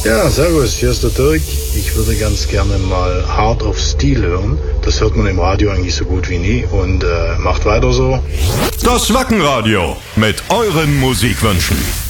Ja, servus, hier ist der Dirk. Ich würde ganz gerne mal Heart of Steel hören. Das hört man im Radio eigentlich so gut wie nie und macht weiter so. Das Wackenradio mit euren Musikwünschen.